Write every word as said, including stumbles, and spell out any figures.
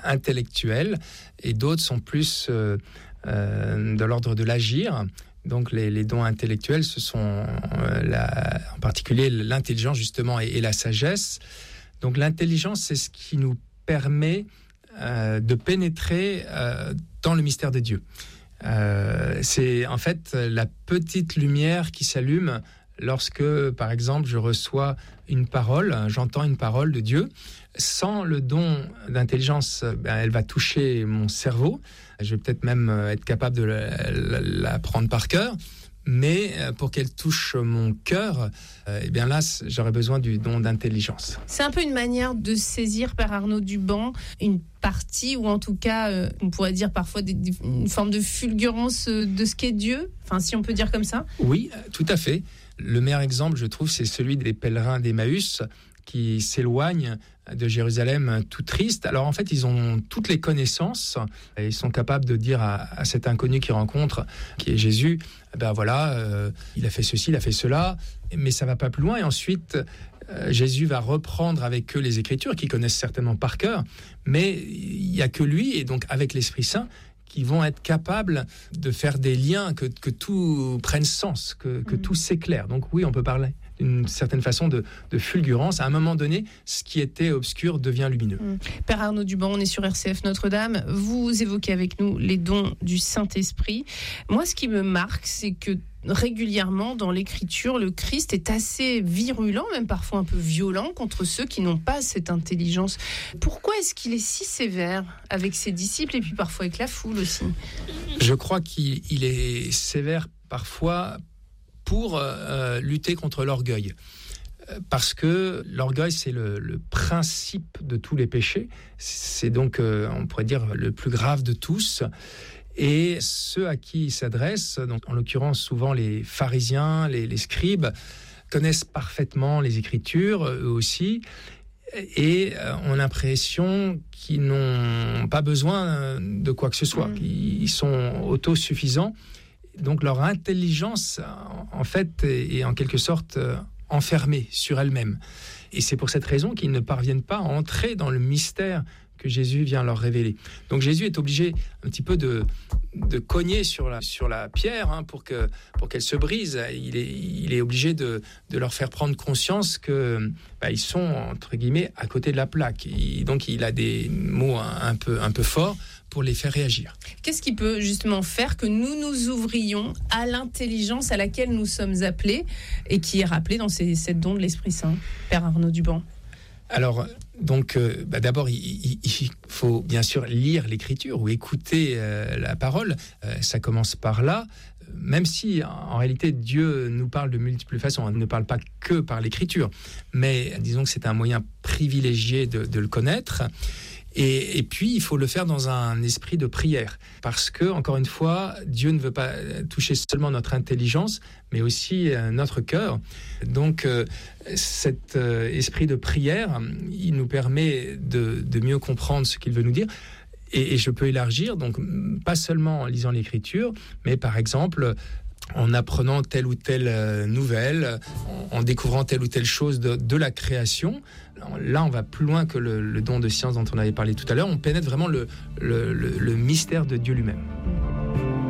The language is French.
intellectuels et d'autres sont plus euh, euh, de l'ordre de l'agir. Donc les, les dons intellectuels, ce sont euh, la, en particulier l'intelligence justement et, et la sagesse. Donc l'intelligence, c'est ce qui nous permet euh, de pénétrer euh, dans le mystère de Dieu. Euh, c'est en fait la petite lumière qui s'allume lorsque, par exemple, je reçois une parole, j'entends une parole de Dieu. Sans le don d'intelligence, ben, elle va toucher mon cerveau. Je vais peut-être même être capable de la, la, la prendre par cœur. Mais pour qu'elle touche mon cœur, euh, eh bien là, j'aurais besoin du don d'intelligence. C'est un peu une manière de saisir, Père Arnaud Duban, une partie, ou en tout cas, euh, on pourrait dire parfois des, des, une forme de fulgurance de ce qu'est Dieu, enfin, si on peut dire comme ça. Oui, tout à fait. Le meilleur exemple, je trouve, c'est celui des pèlerins d'Emmaüs qui s'éloignent de Jérusalem tout tristes. Alors en fait, ils ont toutes les connaissances et ils sont capables de dire à, à cet inconnu qu'ils rencontrent, qui est Jésus, ben voilà, euh, il a fait ceci, il a fait cela, mais ça va pas plus loin. Et ensuite, euh, Jésus va reprendre avec eux les Écritures qu'ils connaissent certainement par cœur, mais il y a que lui, et donc avec l'Esprit Saint, qui vont être capables de faire des liens, que, que tout prenne sens, que, que mmh. tout s'éclaire. Donc oui, on peut parler d'une certaine façon de, de fulgurance. À un moment donné, ce qui était obscur devient lumineux. Mmh. Père Arnaud Duban, on est sur R C F Notre-Dame. Vous évoquez avec nous les dons du Saint-Esprit. Moi, ce qui me marque, c'est que régulièrement, dans l'Écriture, le Christ est assez virulent, même parfois un peu violent, contre ceux qui n'ont pas cette intelligence. Pourquoi est-ce qu'il est si sévère avec ses disciples et puis parfois avec la foule aussi ? Je crois qu'il il est sévère parfois pour euh, lutter contre l'orgueil. Parce que l'orgueil, c'est le, le principe de tous les péchés. C'est donc, euh, on pourrait dire, le plus grave de tous. Et ceux à qui il s'adresse, donc en l'occurrence souvent les pharisiens, les, les scribes, connaissent parfaitement les Écritures, eux aussi, et ont l'impression qu'ils n'ont pas besoin de quoi que ce soit, mmh. qu'ils sont autosuffisants. Donc leur intelligence, en fait, est en quelque sorte enfermée sur elle-même. Et c'est pour cette raison qu'ils ne parviennent pas à entrer dans le mystère que Jésus vient leur révéler. Donc Jésus est obligé un petit peu de, de cogner sur la, sur la pierre hein, pour, que, pour qu'elle se brise. Il est, il est obligé de, de leur faire prendre conscience que bah, ils sont, entre guillemets, à côté de la plaque. Et donc il a des mots un, un, peu, un peu forts pour les faire réagir. Qu'est-ce qui peut justement faire que nous nous ouvrions à l'intelligence à laquelle nous sommes appelés et qui est rappelée dans ces sept dons de l'Esprit Saint, Père Arnaud Duban ? Alors, donc, euh, bah d'abord, il, il, il faut bien sûr lire l'Écriture ou écouter euh, la parole. Euh, ça commence par là. Même si, en réalité, Dieu nous parle de multiples façons. Il ne parle pas que par l'Écriture. Mais disons que c'est un moyen privilégié de, de le connaître. Et, et puis, il faut le faire dans un esprit de prière. Parce que, encore une fois, Dieu ne veut pas toucher seulement notre intelligence, mais aussi euh, notre cœur. Donc, euh, cet euh, esprit de prière, il nous permet de, de mieux comprendre ce qu'il veut nous dire. Et, et je peux élargir, donc, pas seulement en lisant l'Écriture, mais par exemple, en apprenant telle ou telle nouvelle, en, en découvrant telle ou telle chose de, de la création. Là, on va plus loin que le, le don de science dont on avait parlé tout à l'heure. On pénètre vraiment le, le, le, le mystère de Dieu lui-même.